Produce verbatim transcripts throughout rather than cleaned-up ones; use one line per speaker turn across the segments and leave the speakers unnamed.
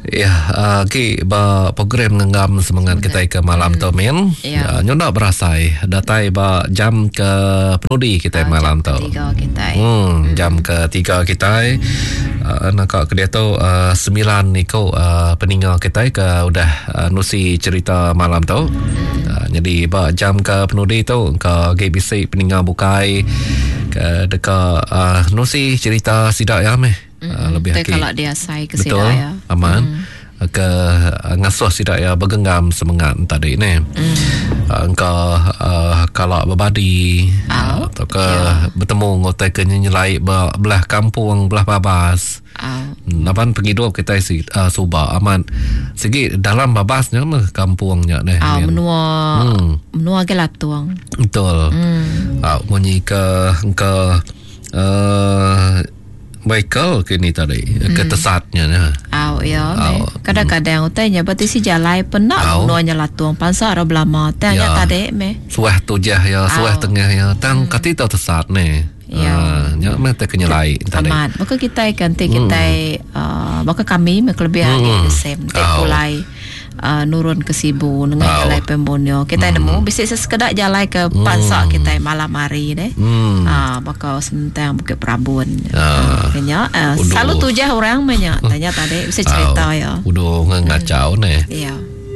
Ya, uh, ki ba program ngam semangat kita ke malam tu men. Ya, nyona berasai datai ba jam ke penudi kita
uh,
malam tu.
Jam ketiga kita.
Hmm, jam ketiga kita. Uh, nak ke dia tu uh, sembilan ni kau uh, peninggal kita ke udah uh, nusi cerita malam tu. Uh, jadi ba jam ke penudi tu ke G B C peninggal bukai ke dekat uh, nusi cerita sidak ya meh.
Mm-hmm.
Uh, lebih
haki. Kalau dia say ke
betul,
sidak ya.
Aman. Mm. Ke uh, ngasuh sidak ya bergenggam semangat tadi ni. Mm. Uh, engkau uh, kalau berbadi uh, atau ke yeah. bertemu ngotai ke nyelai belah kampung belah babas. Oh. Lapan penghidup kita si uh, subah aman. Segi dalam babasnya mah kampungnya ni.
Ah, menua hmm. menua ke latuang.
Betul. Hmm. Ah, munyi ke ke uh, Michael kini tadi hmm. ketesatnya nah.
Aw ya. Kadang-kadang utanya berarti si jalai pernah nuanya latuang pansa ro belama tanya tadi me.
Suah tujah ya, suah tengah ya. Tang kati tau tesat ni. Ya, nya mete kenyelai tadi.
Aman. Maka kita ganti kita uh, maka kami kelebihan hmm. same mulai uh, nurun ke Sibu dengan jalai Pembonyo. Kita hmm. nemu bisa sekedar jalai ke pansa hmm. kita malam hari deh. Hmm. Ah, maka sentang Bukit Prabun. Ah. Kenya uh, selalu tujah orang banyak tanya tadi bisa cerita ya.
Udah ngacau hmm. nih.
Iya.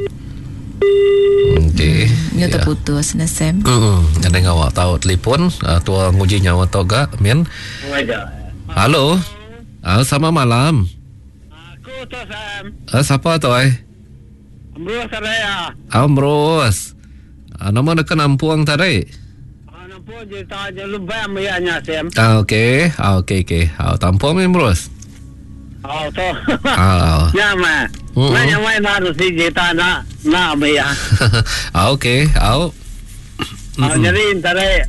Okey.
Nya ya. Terputus nasem.
Hmm. Ada ngawak tahu telefon uh, tua nguji nyawa to gak Min? Halo. Ah, sama malam.
Aku tu Sam.
Ah, siapa tu ai?
Ambrus saya.
Ambrus. Ah, nama dekat Nampuang tadi.
Ah, Nampuang je tanya lebih mayanya Sam.
Ah, okey. Ah, okey okey. Ah, Tampuang Ambrus.
Oh, tu.
Ah.
Ya, ma. Nah, yang main harus si kita nak nak maya.
Ah, okey. Ah.
Ah, jadi tadi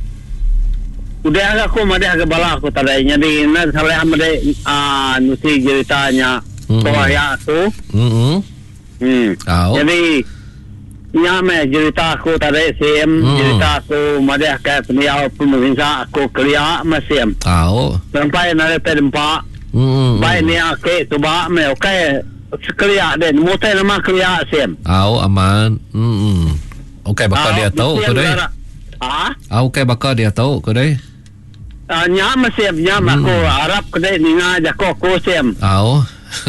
udah aku madeh ke bala aku tadi. Jadi nak sampai amade ah nusi ceritanya koya tu.
Hmm.
Hmm.
Ah.
Jadi nyame cerita aku tadi sim cerita aku madeh ke peniau pemerintah aku kerja masih.
Ah.
Sampai nak tempat.
Hmm.
Baik ni okey tu ba me okey kerja den motel nama kerja sim.
Ah, aman. Hmm. Okey bakal dia tahu ke deh.
Ah?
Ah, okey bakal dia tahu ke deh.
Ah, nyam sim nyam aku Arab ke deh ninga jako ko sim.
Ah. Oh.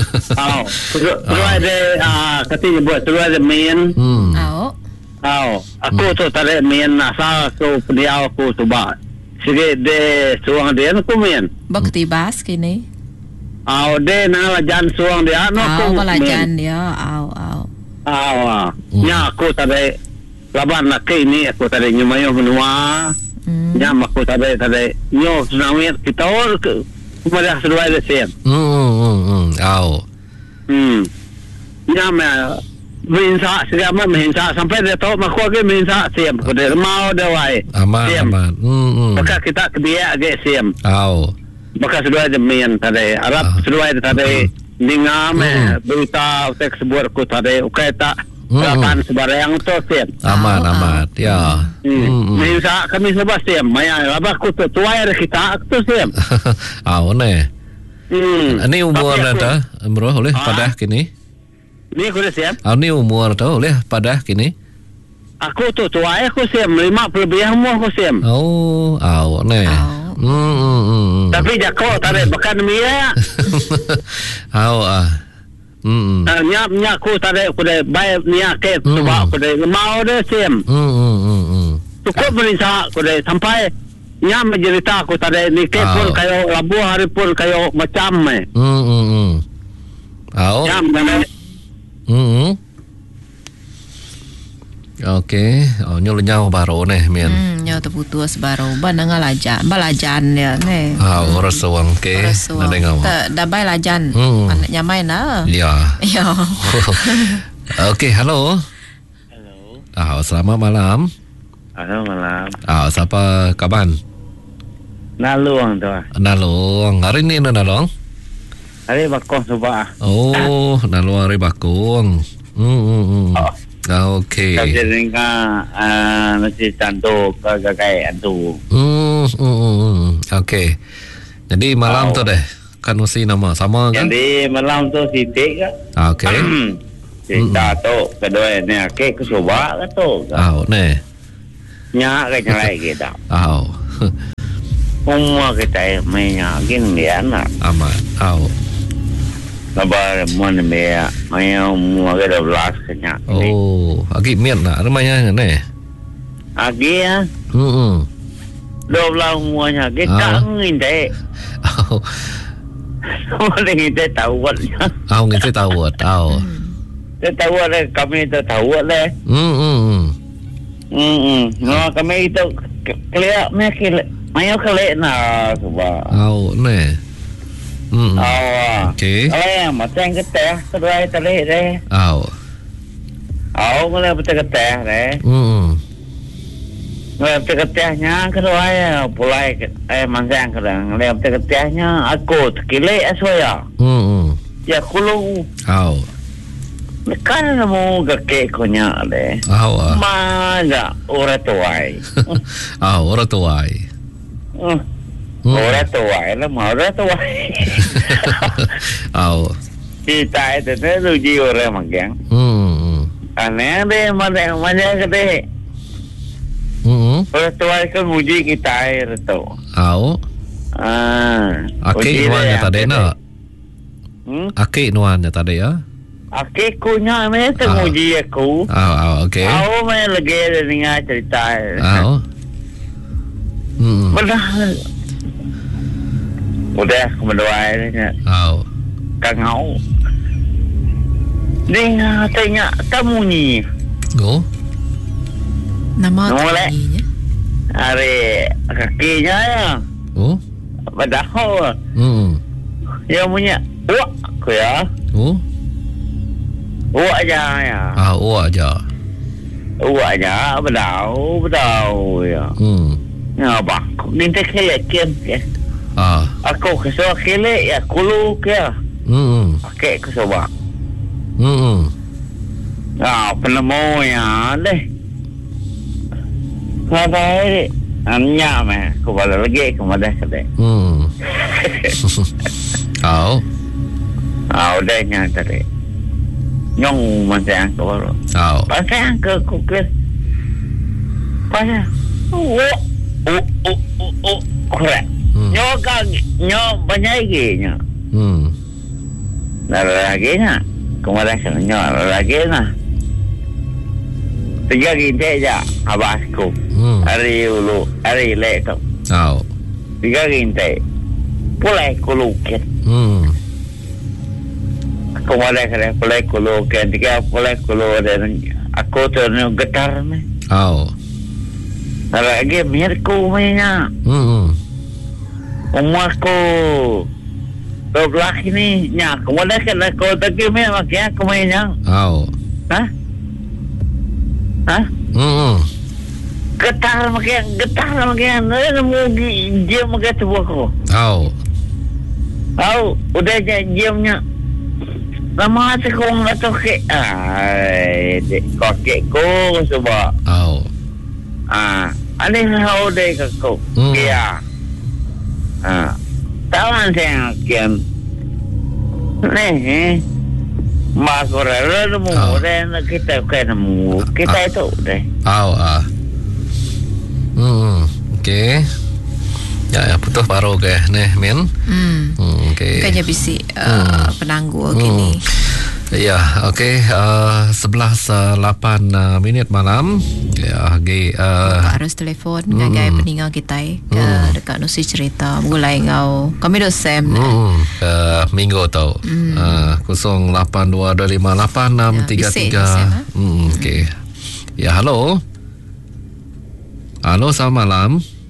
Terus ada ah katanya buat terus ada main.
Hmm.
Ah.
Oh, aku tu tadi main asal aku dia aku tu ba. Sikit de suang dia aku main.
Bakti bas kini.
Aw, de na lajan suang dia no
ko. Aw, lajan dia. Aw, aw.
Aw. Nya aku tadi laban nak ini aku tadi nyumayo menua. Nya aku tadi tadi nyo sunawit kita or kepada sedua de sem.
Hmm, hmm, hmm. Aw.
Hmm. Nya ma minsa segala minsa sampai dia tahu mak aku ke minsa sem. Kepada mau dah wai.
Aman, aman. Hmm, hmm.
Maka kita kedia ke sem.
Aw.
Maka sudah ada main tadi Arab uh, sudah ada tadi ningam uh, berita teks sebuah ku tadi ukai tak lapan sebarang tu sim
aman uh, aman uh. ya
minta kami sebab sim maya apa ku tu tuai kita tu sim
ah ne ini umur anda bro boleh pada kini
ni ku sim
ah ni umur tu boleh pada kini
aku tu tuai aku sim lima puluh lebih umur aku sim
oh ah ne Hmm, hmm, hmm.
Tapi jako tarik bekan mia.
Hau ah. Hmm.
Nyap nyap ku tarik ku dai bai nia ke sebab ku dai mau de sim.
Hmm hmm hmm.
Cukup berisa ku dai sampai nyam cerita ku tarik ni ke pun kayo labu hari pun kayo macam me.
Hmm hmm hmm. Hau.
Nyam tarik.
Hmm. Okey, oh nyol nyau baru nih Min.
Hmm, nyau terputus baru. Ban ngalajan, balajan ya nih.
Ah, orang sewang ke.
Ada ngau. Tak dabai lajan. Anak nyamai na.
Ya.
Ya.
Okey, halo.
Halo.
Ah, selamat malam.
Halo malam.
Ah, siapa kaban?
Nalung tu.
Nalung. Hari ni na nalung?
Hari bakong subah.
Oh, nalung hari bakong. Hmm hmm hmm.
Oh.
Ah, okey.
Kasi nga ah nasi canto kagagay antu.
Hmm, hmm, hmm. Okey. Jadi malam oh. tu deh Kak Nusi nama sama kan?
Jadi malam tu Siti kan.
Ah, okey.
Cerita tu kedua ni akik ke coba ke tu.
Ah, ne.
Nya ke nyalai kita.
Ah.
Umur kita mainnya gini dia nak.
Amat. Ah.
Lepas mana dia main umur ke dua belas kena.
Oh, agi miat nak rumahnya ne.
Agi ya.
Hmm.
Dua belas umurnya kita ngin deh.
Oh.
Boleh kita tahu kan.
Ah, ngin saya tahu. Tahu.
Kita tahu lah kami tu tahu lah.
Hmm. Hmm.
Hmm. No kami itu kelihatan macam mayo kelihatan na sebab.
Ah, ne. Hmm.
Oh.
Okey.
Oh ya, macam kita kedua itu leh deh.
Ah.
Oh, boleh betul kita deh.
Hmm.
Lepas ketihnya kedua ya, pulai eh mancang kadang. Lepas ketihnya aku terkilai aswaya.
Hmm.
Ya kulu.
Ah.
Kan mau kakek konya deh.
Ah.
Mana orang tuai.
Ah, orang tuai.
Hmm. Orang tuai lah, mau orang tuai.
Ah.
Kita itu tu rugi orang magang.
Hmm.
Aneh deh, mana mana kedeh.
Hmm.
Orang tuai kan muji kita air tu.
Ah.
Ah.
Akik nuannya tadi nak.
Hmm.
Akik nuannya tadi ya.
Akik kunya mana tu muji aku.
Ah, ah, okey.
Aku mana lagi dengar cerita.
Ah. Hmm.
Benar. Udah kemudian ni.
Ah.
Kangau. Dengar tanya kamu ni.
Oh.
Nama
Nolak.
tadinya.
Are kakinya ya.
Oh.
Padahal
Hmm.
dia punya wak aku ya.
Oh.
Wak aja ya.
Ah, oh aja.
Wak aja bedau bedau ya.
Hmm.
Ya apa? Minta kelek kem ya.
Ah.
Aku kesal kelek ya kulu ke.
Hmm.
Pakai kesoba.
Hmm.
Ah, penemu ya deh. Kadai anya mah ko bala lagi ko madah kadai.
Hmm. Au.
Ah, udah nya tadi. Nyong macam ko bala.
Au.
Pasang ke ko ke. Pasang. Oh, oh, oh, oh, oh. Korek. Nyo ka nyo banyak lagi nyo.
Hmm.
Lagi na. Kumadah sa nyo lagi na. Tiga ginti aja abasku.
Hmm.
Hari ulu, hari leto.
Au.
Tiga ginti. Pulai kulukit.
Hmm.
Aku mulai kena pulai kulukit. Tiga pulai kulukit. Aku tu ni getar ni.
Au.
Lagi mirku mainnya.
Hmm.
Umurku dua belas ini. Nya, aku mulai kena kau tadi main maknya aku mainnya.
Au.
Hah? Hah?
Hmm.
Getar maknya, getar maknya. Nemu jam maknya sebuah ko.
Au.
Tahu, udah jamnya. Lama tu kau nak toke. Ai, dek kokek ko sebab.
Au.
Ah, ada hal deh kau. Ya. Ah, tawan saya kian. Nih, mak orang nemu, orang kita kan nemu, kita itu deh.
Au ah. Hmm. Okey. Ya, ya putus baru ke nih, Min.
Hmm.
Hmm, okey.
Kayaknya bisi uh,
Hmm.
penangguh gini.
Ya, okey. Uh, sebelas lapan uh, minit malam. Ya, okay, uh,
Buka arus telefon mm, ngagai peninggal kita ke mm, dekat Nusi cerita mulai ngau kami dosem
mm, ke minggu tau. Mm. Uh, kosong lapan dua dua lima lapan enam tiga tiga. Hmm, okey. Ya, halo. Halo, selamat malam.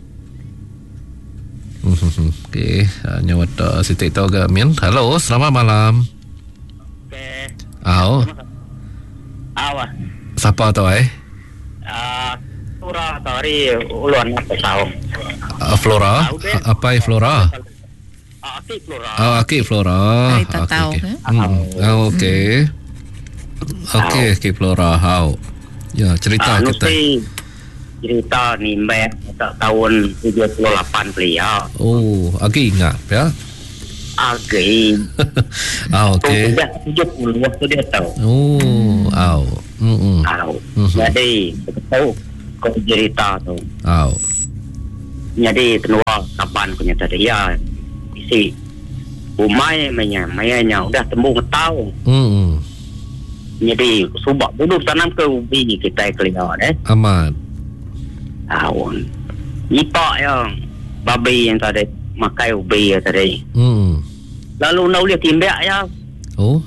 Okey, uh, nyawat uh, Siti tau ke Min. Halo, selamat malam.
Okey.
Au.
Awa.
Siapa tau eh?
Ah, Flora tadi uluan tahu.
Uh, Flora? A- apa Flora?
Ah, Aki Flora.
Oh, Aki Flora.
Hari tak tahu,
Okay.
eh?
Hmm. Oh, okey. Okey, Aki Flora. How? Ya, cerita
Ah,
kita.
Nusi cerita ni mbak tahun tujuh puluh lapan beliau.
Oh, Aki ingat ya?
Agak.
Ah, okey.
Dah tujuh puluh waktu dia tahu.
Oh, au. Hmm.
Tahu. Jadi, tahu kau cerita tu.
Au.
Jadi, tenua kapan punya tadi ya. Isi. Umai mainnya, mainnya udah tembung tahu.
Hmm.
Jadi, subak dulu tanam ke ubi kita kelihatan eh.
Amat.
Tahu. Ipak yang babi yang tadi makai ubi ya tadi.
Hmm.
Lalu nak boleh timbak ya.
Oh.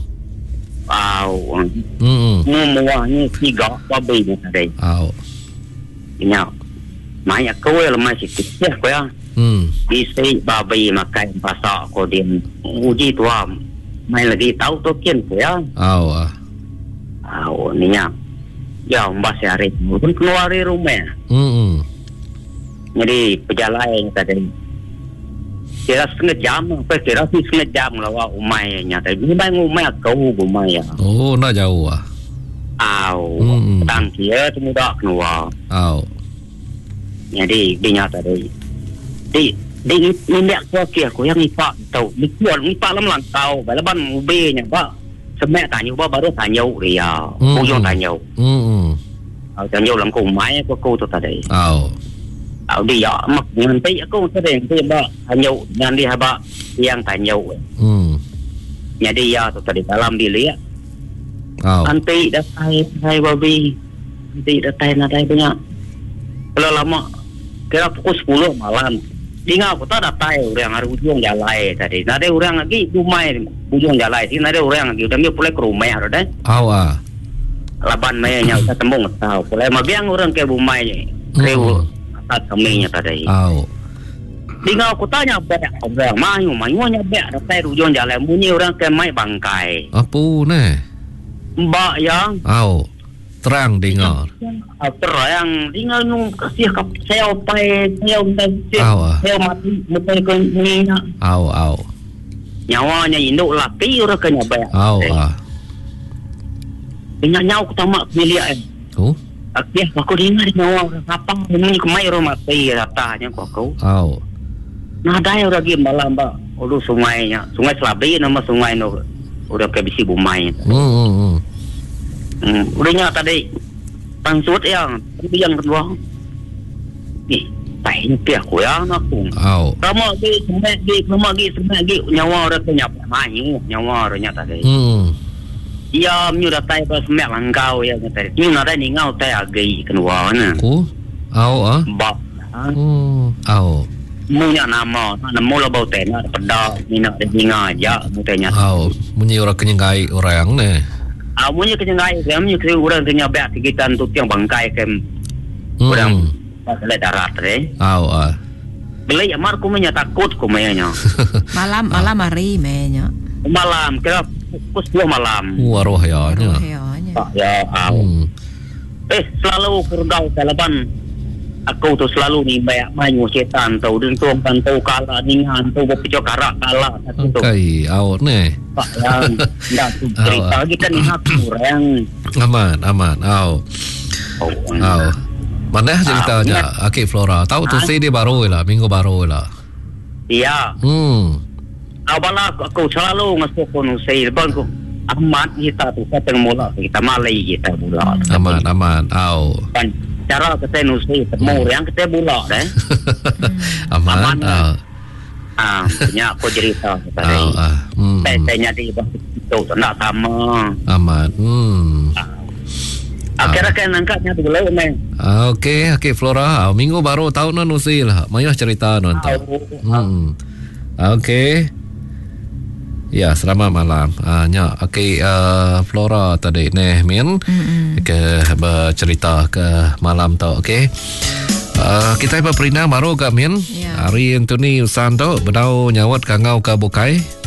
Au.
Hmm.
Muahnya tiga babi ni tadi.
Au.
Nya. Maya kau yang masih kecil kau ya.
Hmm.
Isi babi makai pasak kau dia uji tua. Mai lagi tahu tu kian kau ya.
Au ah.
Au ni nya. Ya mbak hari pun keluar dari rumah.
Hmm.
Jadi perjalanan tadi. Kira setengah jam, apa kira sih setengah jam lah wah umai nya tadi. Ni main umai kau umai ya.
Oh, nak jauh ah.
Au.
Hmm.
Tang kia tu muda keluar.
Au.
Jadi dia tadi. Di di ni mek kau kia kau yang ipak tahu. Ni kuat ipak lam lang tahu. Balaban ubi nya ba. Semek tanya ba baru tanya dia. Bujung tanya.
Hmm.
Au tanya lang kau umai kau kau tu tadi.
Au.
Au dia mak nanti aku tadi dia ba tanya dan dia ba yang tanya.
Hmm.
Jadi ya tu tadi dalam bilik.
Au.
Nanti dah saya saya babi. Nanti dah saya nak saya punya. Kalau lama kira pukul sepuluh malam. Tinggal aku tak ada tahu orang hari ujung jalan tadi. Ada orang lagi rumah ujung jalan. Sini ada orang lagi. Udah dia pulai ke rumah ada.
Au ah.
Laban mayanya kita tembung tahu. Pulai mabiang orang ke rumah ni. Kau atas kaminya tadi.
Au.
Tinggal aku tanya banyak orang mahu mahunya banyak ada ujung jalan. Bunyi orang ke mai bangkai.
Apa ni?
Mbak yang.
Au. Terang dengar.
Terang tinggal nung kasih kap saya pai saya undan saya mati mati ke ni nak.
Au au.
Nyawanya induk laki orang kena bayar.
Au ah.
Banyak nyawa aku tamak milik eh.
Oh.
Okey, aku dengar nyawa kapang ini kemai rumah mati ratanya kau kau.
Au.
Nah dah orang lagi malam ba. Ulu sungainya, sungai Selabi nama sungai no. Udah ke bisi bumai.
Hmm hmm.
Hmm, udahnya tadi pangsut yang yang kedua. Ni, tai ni pihak aku yang aku.
Au.
Kamu lagi semek lagi, kamu lagi semek lagi nyawa orang tu nyapa mahu nyawa orangnya tadi.
Hmm.
Ia myu dah tai pas semek langkau ya tadi. Ni nak ni ngau tai agi kedua na.
Oh. Au ah.
Ba.
Oh. Au.
Munya nama, nama lo bau teh nak pedak, ni nak dengar aja mutanya.
Au. Munyi orang kenyengai orang ni.
Amunya kenyangai, kami kena orang kena beak sekitar tu tiang bangkai kem orang pasal darat re.
Au ah.
Beli amar ku menya takut ku menya.
Malam malam hari menya.
Malam kira pukul dua malam.
Waroh ya nya.
Ya, au. Eh selalu kurgau kalaban. Aku tu selalu ni banyak main setan tahu dan tuang pantau kala ningan tu berpijak karak kala satu tu.
Okey, awak ni.
Pak yang dah cerita kita ni hak kurang.
Aman, aman. Au.
Oh.
Au. Mana ceritanya? Akik Flora. Tahu tu saya dia baru lah, minggu baru lah.
Iya.
Hmm.
Abala aku selalu masuk kono saya bang ko amat kita tu kita mula kita malai kita mula.
Aman, aman. Au.
Kan cara kita nusi temu yang kita bulak deh.
Aman.
Aman.
Ah.
Ah, punya aku cerita tadi.
Oh, ah. Hmm.
Saya di itu tak sama.
Aman. Hmm.
Akhirnya kan angkatnya tu dulu men.
Ah, okey, okey Flora. Ah, minggu baru tahu non usil lah. Mayah cerita non tahu. Hmm. Okey. Ya, selamat malam. Ah, nya okey uh, Flora tadi neh min mm-hmm. ke bercerita ke malam tau. Okey. Uh, kita iba perina baru ke min. Yeah. Hari itu ni usan tau bedau nyawat kangau ke bukai.